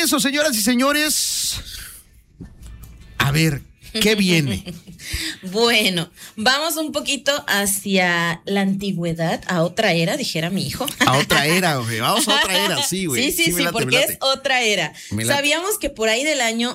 regreso, señoras y señores. A ver, ¿qué viene? Bueno, vamos un poquito hacia la antigüedad, a otra era, dijera mi hijo. A otra era, güey. Vamos a otra era, sí, güey. Sí, porque es otra era. Sabíamos que por ahí del año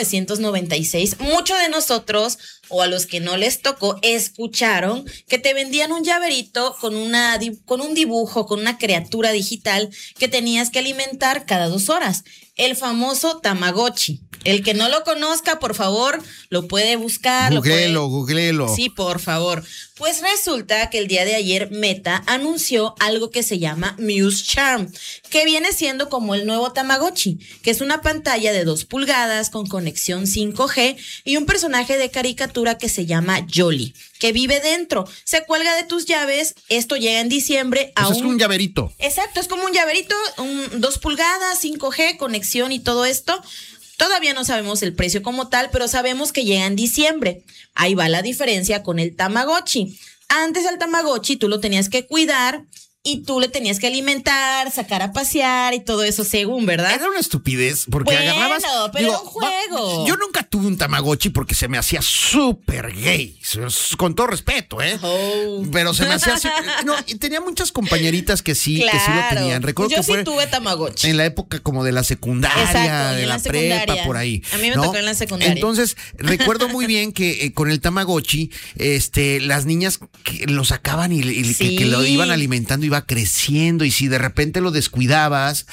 1996, muchos de nosotros, o a los que no les tocó, escucharon que te vendían un llaverito con un dibujo, con una criatura digital que tenías que alimentar cada 2 horas. El famoso Tamagotchi. El que no lo conozca, por favor, lo puede buscar. Googleelo. Sí, por favor. Pues resulta que el día de ayer Meta anunció algo que se llama Muse Charm, que viene siendo como el nuevo Tamagotchi, que es una pantalla de 2 pulgadas con conexión 5G y un personaje de caricatura que se llama Jolly, que vive dentro. Se cuelga de tus llaves. Esto llega en diciembre. Eso es como un llaverito. Exacto, es como un llaverito, 2 pulgadas, 5G, conexión y todo esto. Todavía no sabemos el precio como tal, pero sabemos que llega en diciembre. Ahí va la diferencia con el Tamagotchi. Antes el Tamagotchi tú lo tenías que cuidar y tú le tenías que alimentar, sacar a pasear y todo eso según, ¿verdad? Era una estupidez porque agarrabas... pero era un juego. Yo nunca tuve un Tamagotchi porque se me hacía súper gay. Con todo respeto, ¿eh? Oh. Pero se me hacía... No, y tenía muchas compañeritas que sí lo tenían. Recuerdo yo que sí tuve Tamagotchi. En la época como de la secundaria, exacto, de la prepa, por ahí. A mí me tocó en la secundaria. Entonces, recuerdo muy bien que con el Tamagotchi, las niñas lo sacaban y que lo iban alimentando, iba creciendo, y si de repente lo descuidabas,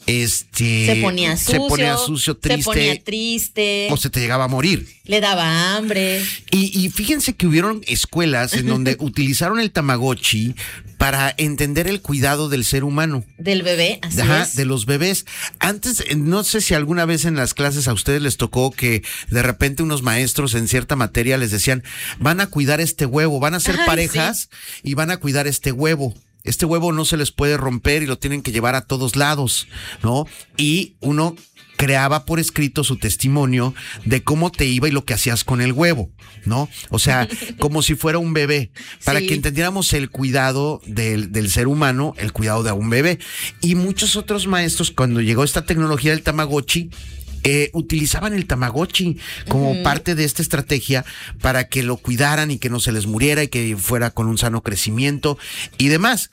se ponía sucio, triste, se ponía triste, o se te llegaba a morir. Le daba hambre. Y fíjense que hubieron escuelas en donde utilizaron el Tamagotchi para entender el cuidado del ser humano. Del bebé, así es. De los bebés. Antes, no sé si alguna vez en las clases a ustedes les tocó que de repente unos maestros en cierta materia les decían, van a cuidar este huevo, van a ser parejas y van a cuidar este huevo. Este huevo no se les puede romper y lo tienen que llevar a todos lados, ¿no? Y uno creaba por escrito su testimonio de cómo te iba y lo que hacías con el huevo, ¿no? O sea, como si fuera un bebé, para que entendiéramos el cuidado del ser humano, el cuidado de un bebé. Y muchos otros maestros, cuando llegó esta tecnología del Tamagotchi, utilizaban el Tamagotchi como parte de esta estrategia para que lo cuidaran y que no se les muriera y que fuera con un sano crecimiento y demás.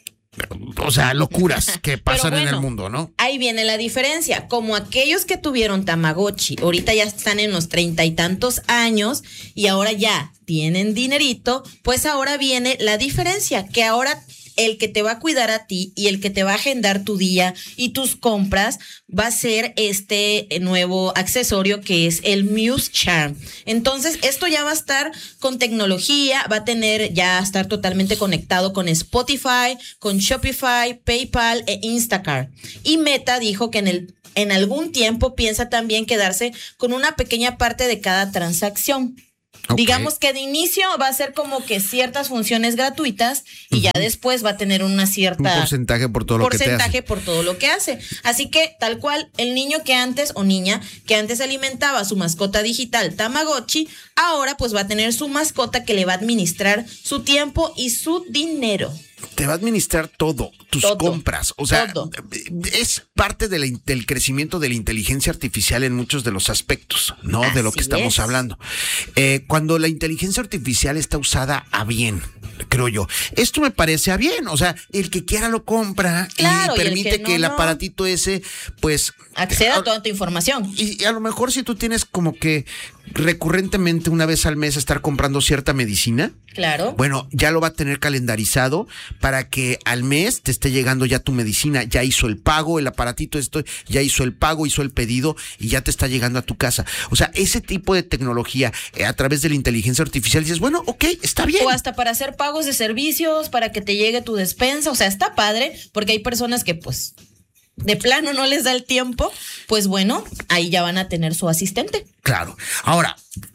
O sea, locuras que pasan en el mundo, ¿no? Ahí viene la diferencia. Como aquellos que tuvieron Tamagotchi, ahorita ya están en los 30 y tantos años y ahora ya tienen dinerito, pues ahora viene la diferencia, que ahora el que te va a cuidar a ti y el que te va a agendar tu día y tus compras va a ser este nuevo accesorio que es el Muse Charm. Entonces, esto ya va a estar con tecnología, va a estar totalmente conectado con Spotify, con Shopify, PayPal e Instacart. Y Meta dijo que en algún tiempo piensa también quedarse con una pequeña parte de cada transacción. Okay. Digamos que de inicio va a ser como que ciertas funciones gratuitas y ya después va a tener un porcentaje por todo lo que hace. Así que tal cual el niño que antes o niña que antes alimentaba a su mascota digital Tamagotchi, ahora pues va a tener su mascota que le va a administrar su tiempo y su dinero. Te va a administrar todo, tus compras. O sea, es parte del crecimiento de la inteligencia artificial en muchos de los aspectos, ¿no? Así de lo que estamos hablando. Cuando la inteligencia artificial está usada a bien, creo yo. Esto me parece a bien. O sea, el que quiera lo compra y permite que el aparatito ese, pues... acceda a toda tu información. Y a lo mejor si tú tienes como que recurrentemente una vez al mes estar comprando cierta medicina. Claro. Bueno, ya lo va a tener calendarizado para que al mes te esté llegando ya tu medicina. Ya hizo el pago, el aparatito ya hizo el pago, hizo el pedido y ya te está llegando a tu casa. O sea, ese tipo de tecnología a través de la inteligencia artificial dices, bueno, ok, está bien. O hasta para hacer pagos de servicios, para que te llegue tu despensa. O sea, está padre porque hay personas que pues de plano no les da el tiempo, pues bueno, ahí ya van a tener su asistente. Claro. Ahora,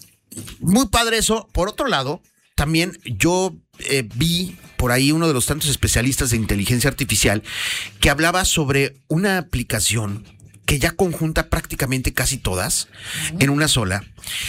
muy padre eso. Por otro lado, también yo vi por ahí uno de los tantos especialistas de inteligencia artificial que hablaba sobre una aplicación que ya conjunta prácticamente casi todas en una sola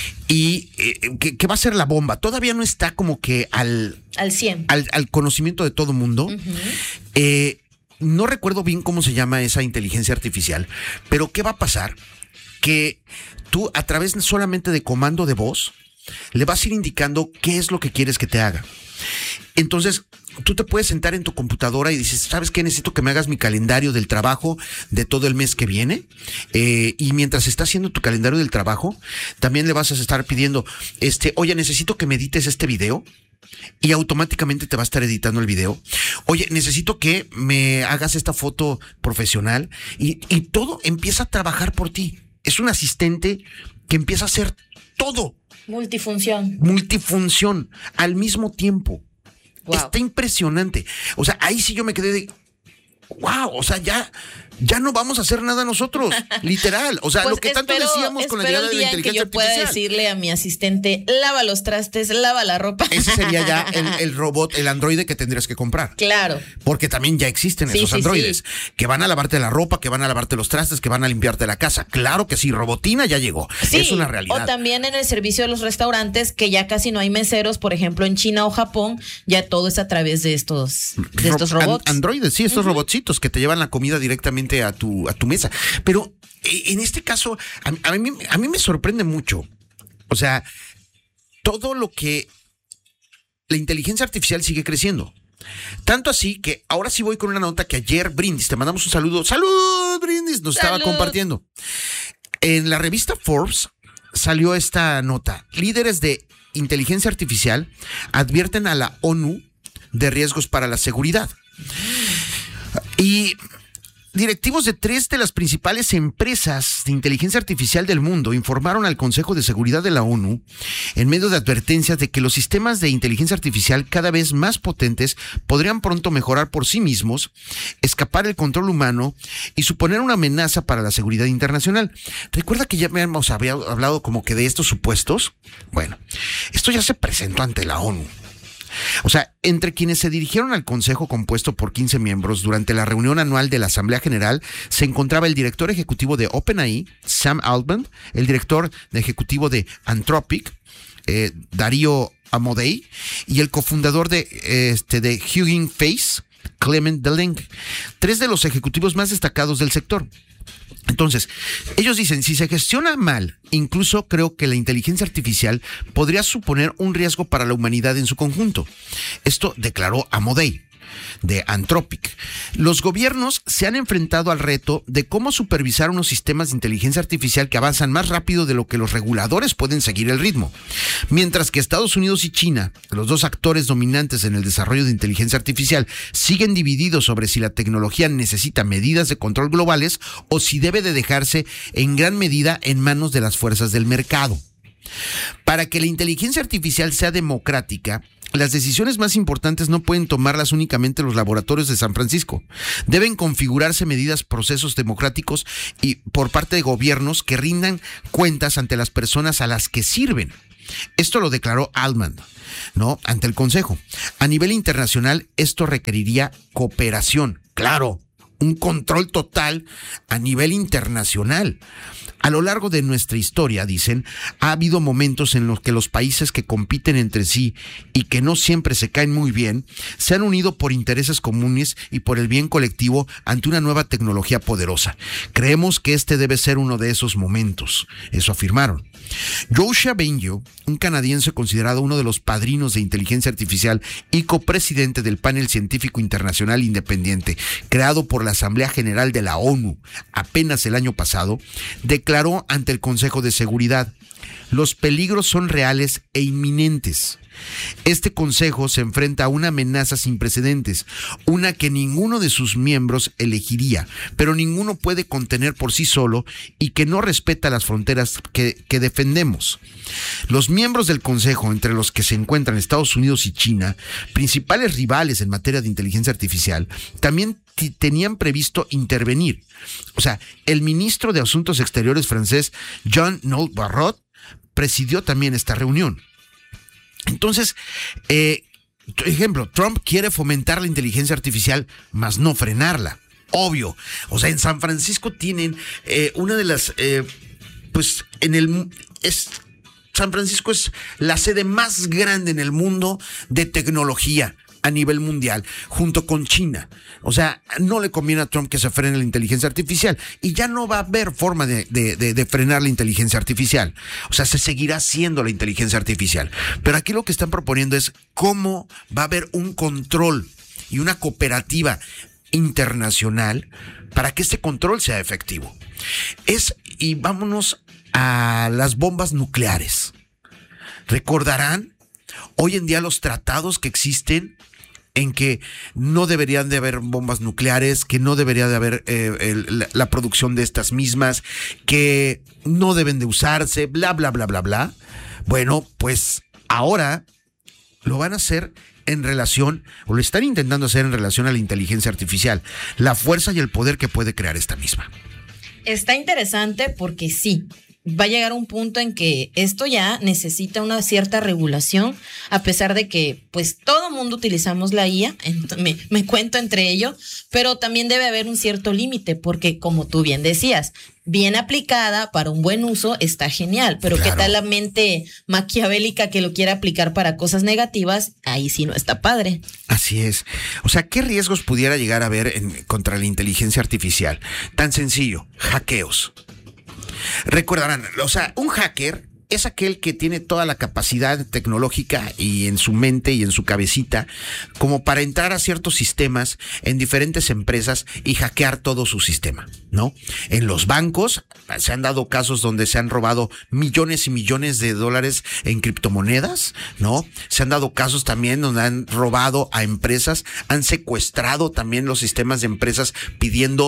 y que va a ser la bomba. Todavía no está como que al 100. Al conocimiento de todo mundo. no recuerdo bien cómo se llama esa inteligencia artificial, pero ¿qué va a pasar? Que tú a través solamente de comando de voz le vas a ir indicando qué es lo que quieres que te haga. Entonces, tú te puedes sentar en tu computadora y dices, ¿sabes qué? Necesito que me hagas mi calendario del trabajo de todo el mes que viene. Y mientras estás haciendo tu calendario del trabajo, también le vas a estar pidiendo, oye, necesito que me edites este video. Y automáticamente te va a estar editando el video. Oye, necesito que me hagas esta foto profesional. Y todo empieza a trabajar por ti. Es un asistente que empieza a hacer todo. Multifunción al mismo tiempo. Wow. Está impresionante. O sea, ahí sí yo me quedé de wow, o sea, ya no vamos a hacer nada nosotros, literal. O sea, pues lo que tanto decíamos con la llegada de la inteligencia artificial. Pueda decirle a mi asistente, lava los trastes, lava la ropa. Ese sería ya el robot, el androide que tendrías que comprar. Claro. Porque también ya existen esos androides que van a lavarte la ropa, que van a lavarte los trastes, que van a limpiarte la casa. Claro que sí, Robotina ya llegó. Sí, es una realidad. O también en el servicio de los restaurantes, que ya casi no hay meseros, por ejemplo, en China o Japón, ya todo es a través de estos robots. Androides, sí, estos robotcitos que te llevan la comida directamente a tu mesa. Pero en este caso, a mí me sorprende mucho. O sea, todo lo que la inteligencia artificial sigue creciendo. Tanto así que ahora sí voy con una nota que ayer Brindis, te mandamos un saludo. ¡Salud, Brindis! Nos estaba compartiendo. En la revista Forbes salió esta nota. Líderes de inteligencia artificial advierten a la ONU de riesgos para la seguridad. Y directivos de 3 de las principales empresas de inteligencia artificial del mundo informaron al Consejo de Seguridad de la ONU en medio de advertencias de que los sistemas de inteligencia artificial cada vez más potentes podrían pronto mejorar por sí mismos, escapar el control humano y suponer una amenaza para la seguridad internacional. ¿Recuerda que ya habíamos hablado como que de estos supuestos? Bueno, esto ya se presentó ante la ONU. O sea, entre quienes se dirigieron al consejo compuesto por 15 miembros durante la reunión anual de la Asamblea General se encontraba el director ejecutivo de OpenAI, Sam Altman, el director ejecutivo de Anthropic, Darío Amodei, y el cofundador de Hugging Face, Clement Deleng, 3 de los ejecutivos más destacados del sector. Entonces, ellos dicen, si se gestiona mal, incluso creo que la inteligencia artificial podría suponer un riesgo para la humanidad en su conjunto. Esto declaró Amodei, de Anthropic. Los gobiernos se han enfrentado al reto de cómo supervisar unos sistemas de inteligencia artificial que avanzan más rápido de lo que los reguladores pueden seguir el ritmo. Mientras que Estados Unidos y China, los 2 actores dominantes en el desarrollo de inteligencia artificial, siguen divididos sobre si la tecnología necesita medidas de control globales o si debe de dejarse en gran medida en manos de las fuerzas del mercado. Para que la inteligencia artificial sea democrática, las decisiones más importantes no pueden tomarlas únicamente los laboratorios de San Francisco. Deben configurarse medidas, procesos democráticos y por parte de gobiernos que rindan cuentas ante las personas a las que sirven. Esto lo declaró Altman, ¿no?, ante el Consejo. A nivel internacional, esto requeriría cooperación. Claro, un control total a nivel internacional. A lo largo de nuestra historia, dicen, ha habido momentos en los que los países que compiten entre sí y que no siempre se caen muy bien, se han unido por intereses comunes y por el bien colectivo ante una nueva tecnología poderosa. Creemos que este debe ser uno de esos momentos. Eso afirmaron. Joshua Bengio, un canadiense considerado uno de los padrinos de inteligencia artificial y copresidente del panel científico internacional independiente creado por la Asamblea General de la ONU apenas el año pasado, declaró ante el Consejo de Seguridad: los peligros son reales e inminentes. Este consejo se enfrenta a una amenaza sin precedentes, una que ninguno de sus miembros elegiría, pero ninguno puede contener por sí solo y que no respeta las fronteras que defendemos. Los miembros del consejo, entre los que se encuentran Estados Unidos y China, principales rivales en materia de inteligencia artificial, también tenían previsto intervenir. O sea, el ministro de Asuntos Exteriores francés, Jean-Noël Barrot, presidió también esta reunión. Entonces, ejemplo, Trump quiere fomentar la inteligencia artificial, mas no frenarla. Obvio. O sea, en San Francisco tienen una de las, San Francisco es la sede más grande en el mundo de tecnología. a nivel mundial, junto con China. O sea, no le conviene a Trump que se frene la inteligencia artificial y ya no va a haber forma de frenar la inteligencia artificial. O sea, se seguirá haciendo la inteligencia artificial. Pero aquí lo que están proponiendo es cómo va a haber un control y una cooperativa internacional para que este control sea efectivo. Y vámonos a las bombas nucleares. Recordarán hoy en día los tratados que existen en que no deberían de haber bombas nucleares, que no debería de haber la producción de estas mismas, que no deben de usarse, bla, bla, bla, bla, bla. Bueno, pues ahora lo van a hacer en relación, o lo están intentando hacer en relación a la inteligencia artificial, la fuerza y el poder que puede crear esta misma. Está interesante porque sí, va a llegar un punto en que esto ya necesita una cierta regulación, a pesar de que pues todo mundo utilizamos la IA, me cuento entre ellos, pero también debe haber un cierto límite, porque como tú bien decías, bien aplicada para un buen uso está genial, pero claro, ¿qué tal la mente maquiavélica que lo quiera aplicar para cosas negativas? Ahí sí no está padre. Así es. O sea, ¿qué riesgos pudiera llegar a haber contra la inteligencia artificial? Tan sencillo, hackeos. Recordarán, o sea, un hacker es aquel que tiene toda la capacidad tecnológica y en su mente y en su cabecita como para entrar a ciertos sistemas en diferentes empresas y hackear todo su sistema, ¿no? En los bancos se han dado casos donde se han robado millones y millones de dólares en criptomonedas, ¿no? Se han dado casos también donde han robado a empresas, han secuestrado también los sistemas de empresas pidiendo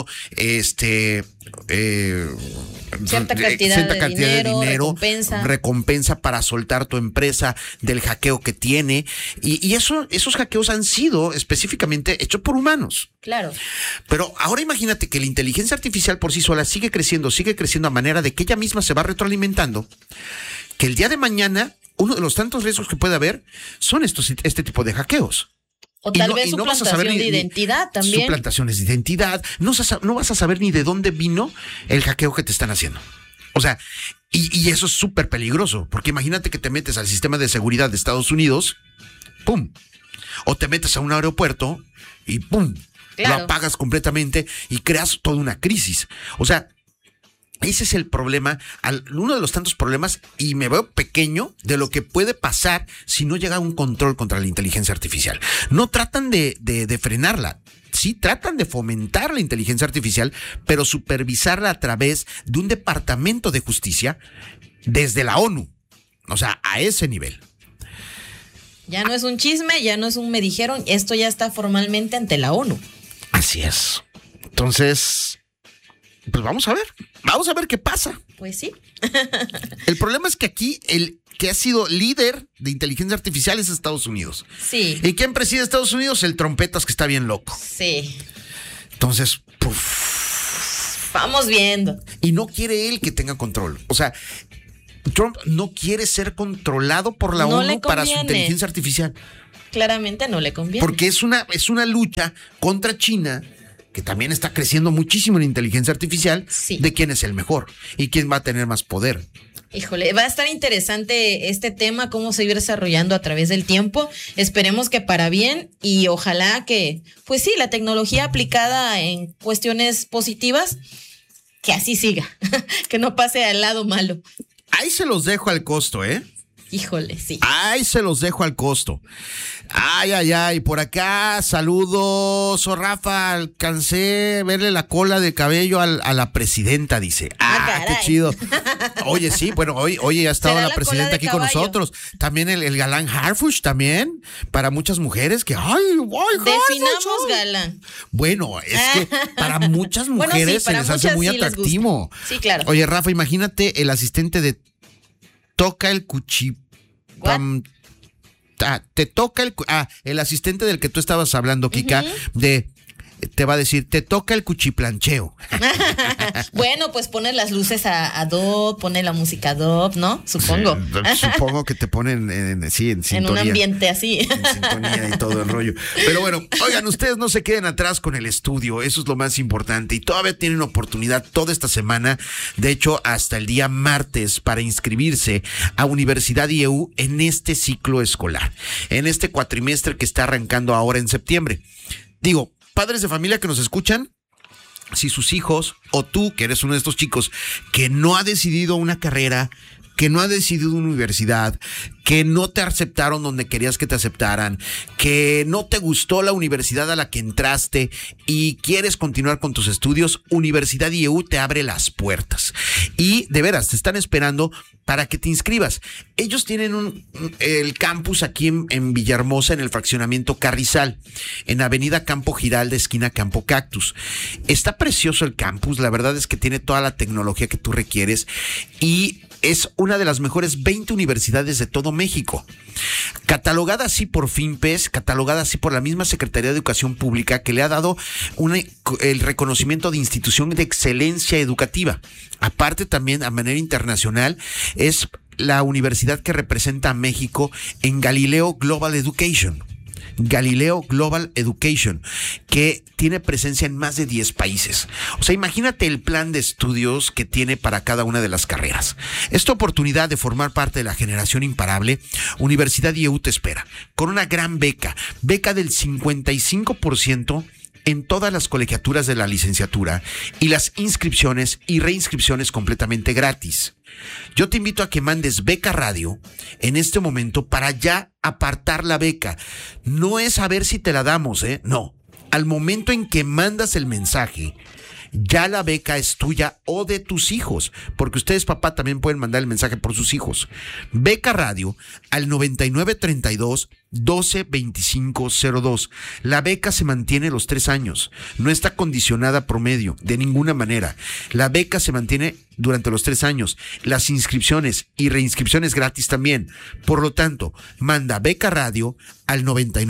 cierta cantidad de dinero, recompensa para soltar tu empresa del hackeo que tiene. Y esos hackeos han sido específicamente hechos por humanos. Claro. Pero ahora imagínate que la inteligencia artificial por sí sola sigue creciendo a manera de que ella misma se va retroalimentando, que el día de mañana uno de los tantos riesgos que puede haber son este tipo de hackeos. O tal vez suplantación de identidad también. Suplantaciones de identidad. No vas a saber ni de dónde vino el hackeo que te están haciendo. O sea, y eso es súper peligroso, porque imagínate que te metes al sistema de seguridad de Estados Unidos, ¡pum! O te metes a un aeropuerto y ¡pum! Claro. Lo apagas completamente y creas toda una crisis. O sea, ese es el problema, uno de los tantos problemas, y me veo pequeño de lo que puede pasar si no llega a un control contra la inteligencia artificial. No tratan de frenarla. Sí, tratan de fomentar la inteligencia artificial, pero supervisarla a través de un departamento de justicia desde la ONU. O sea, a ese nivel. Ya no es un chisme, ya no es un me dijeron, esto ya está formalmente ante la ONU. Así es. Entonces, pues vamos a ver qué pasa. Pues sí. El problema es que aquí el que ha sido líder de inteligencia artificial es Estados Unidos. Sí. ¿Y quién preside Estados Unidos? El trompetas, que está bien loco. Sí. Entonces, vamos viendo. Y no quiere él que tenga control. O sea, Trump no quiere ser controlado por la ONU para su inteligencia artificial. Claramente no le conviene. Porque es una lucha contra China, que también está creciendo muchísimo en inteligencia artificial, sí, de quién es el mejor y quién va a tener más poder. Híjole, va a estar interesante este tema, cómo se va a ir desarrollando a través del tiempo. Esperemos que para bien y ojalá que, pues sí, la tecnología aplicada en cuestiones positivas, que así siga, que no pase al lado malo. Ahí se los dejo al costo, ¿eh? Híjole, sí. Ahí se los dejo al costo. Ay. Por acá, saludos. Rafa, alcancé a verle la cola de cabello a la presidenta, dice. Qué chido. Oye, sí, bueno, hoy ha estado la presidenta aquí con nosotros. También el galán Harfuch, también, para muchas mujeres que, definamos galán. Bueno, es que para muchas mujeres se les hace muy atractivo. Sí, claro. Oye, Rafa, imagínate el asistente de toca el te toca el asistente del que tú estabas hablando, Kika, de te va a decir, te toca el cuchiplancheo. Bueno, pues pones las luces a do, pone la música do, ¿no? Supongo. Sí, supongo que te ponen en sintonía. En un ambiente así. En sintonía y todo el rollo. Pero bueno, oigan, ustedes no se queden atrás con el estudio, eso es lo más importante. Y todavía tienen oportunidad toda esta semana, de hecho hasta el día martes, para inscribirse a Universidad IEU en este ciclo escolar, en este cuatrimestre que está arrancando ahora en septiembre. Digo, padres de familia que nos escuchan, si sus hijos o tú, que eres uno de estos chicos que no ha decidido una carrera, que no ha decidido una universidad, que no te aceptaron donde querías que te aceptaran, que no te gustó la universidad a la que entraste y quieres continuar con tus estudios, Universidad IEU te abre las puertas. Y de veras, te están esperando para que te inscribas. Ellos tienen el campus aquí en Villahermosa, en el fraccionamiento Carrizal, en Avenida Campo Giralda, esquina Campo Cactus. Está precioso el campus, la verdad es que tiene toda la tecnología que tú requieres y es una de las mejores 20 universidades de todo México. Catalogada así por FINPES, catalogada así por la misma Secretaría de Educación Pública, que le ha dado el reconocimiento de institución de excelencia educativa. Aparte, también a manera internacional, es la universidad que representa a México en Galileo Global Education. Galileo Global Education, que tiene presencia en más de 10 países. O sea, imagínate el plan de estudios que tiene para cada una de las carreras. Esta oportunidad de formar parte de la generación imparable, Universidad IEU te espera, con una gran beca del 55% en todas las colegiaturas de la licenciatura y las inscripciones y reinscripciones completamente gratis. Yo te invito a que mandes Beca Radio en este momento para ya apartar la beca. No es a ver si te la damos, no. Al momento en que mandas el mensaje, ya la beca es tuya o de tus hijos, porque ustedes, papá, también pueden mandar el mensaje por sus hijos. Beca Radio al 9932-122502. La beca se mantiene los 3 años, no está condicionada a promedio, de ninguna manera. La beca se mantiene durante los 3 años, las inscripciones y reinscripciones gratis también. Por lo tanto, manda Beca Radio al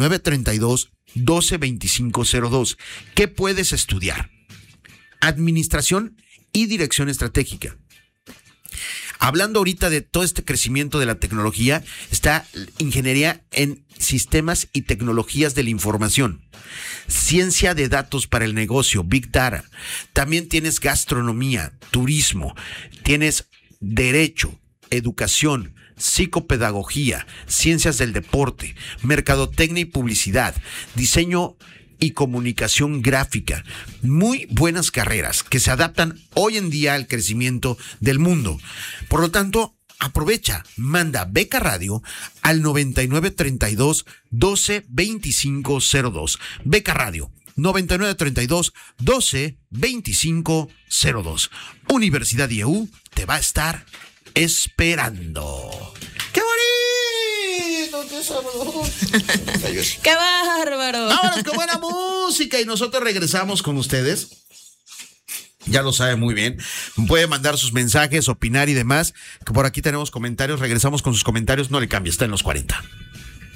9932-122502. ¿Qué puedes estudiar? Administración y dirección estratégica. Hablando ahorita de todo este crecimiento de la tecnología, está ingeniería en sistemas y tecnologías de la información, ciencia de datos para el negocio, Big Data. También tienes gastronomía, turismo, tienes derecho, educación, psicopedagogía, ciencias del deporte, mercadotecnia y publicidad, diseño y comunicación gráfica. Muy buenas carreras que se adaptan hoy en día al crecimiento del mundo. Por lo tanto, aprovecha, manda Beca Radio al 9932-122502. Beca Radio 9932-122502. Universidad IEU te va a estar esperando. ¡Qué bonito! ¡Qué sabroso! ¡Qué bárbaro! Vámonos con buena música y nosotros regresamos con ustedes. Ya lo sabe muy bien. Puede mandar sus mensajes, opinar y demás. Que por aquí tenemos comentarios. Regresamos con sus comentarios. No le cambie, está en los 40.